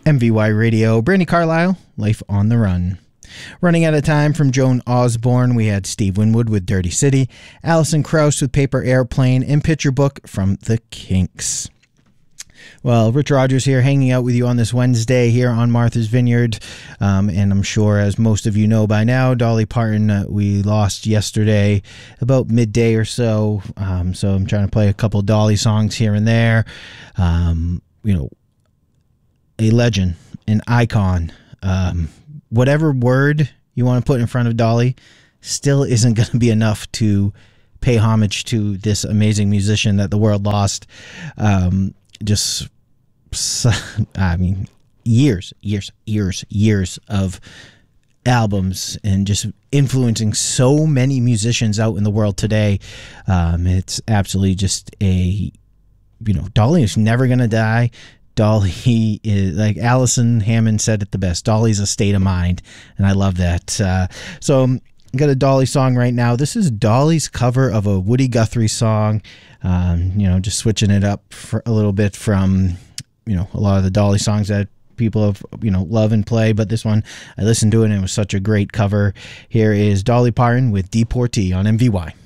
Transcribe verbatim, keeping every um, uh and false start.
M V Y Radio, Brandi Carlile, Life on the Run. Running out of time from Joan Osborne, we had Steve Winwood with Dirty City, Alison Krauss with Paper Airplane, and Picture Book from The Kinks. Well, Rich Rogers here, hanging out with you on this Wednesday here on Martha's Vineyard. Um, and I'm sure, as most of you know by now, Dolly Parton, uh, we lost yesterday about midday or so. Um, so I'm trying to play a couple Dolly songs here and there. Um, you know, a legend, an icon. Um, whatever word you want to put in front of Dolly still isn't going to be enough to pay homage to this amazing musician that the world lost. Um, just, I mean, years, years, years, years of albums and just influencing so many musicians out in the world today. Um, it's absolutely just a, you know, Dolly is never going to die. Dolly is, like Alison Hammond said it the best, Dolly's a state of mind, and I love that. Uh, so I got a Dolly song right now. This is Dolly's cover of a Woody Guthrie song, um, you know, just switching it up for a little bit from, you know, a lot of the Dolly songs that people have, you know, love and play, but this one, I listened to it and it was such a great cover. Here is Dolly Parton with Deportee on M V Y.